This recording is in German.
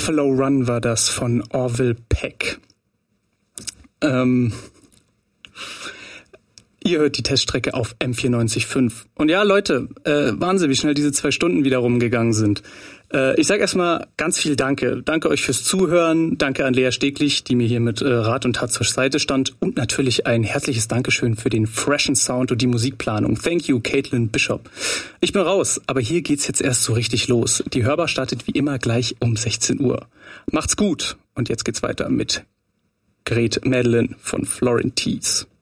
Buffalo Run war das von Orville Peck. Ihr hört die Teststrecke auf M94.5. Und ja, Leute, Wahnsinn, wie schnell diese 2 Stunden wieder rumgegangen sind. Ich sage erstmal ganz viel Danke. Danke euch fürs Zuhören. Danke an Lea Steglich, die mir hier mit Rat und Tat zur Seite stand. Und natürlich ein herzliches Dankeschön für den freshen Sound und die Musikplanung. Thank you, Caitlin Bishop. Ich bin raus, aber hier geht's jetzt erst so richtig los. Die Hörbar startet wie immer gleich um 16 Uhr. Macht's gut. Und jetzt geht's weiter mit Great Madeline von Florentines.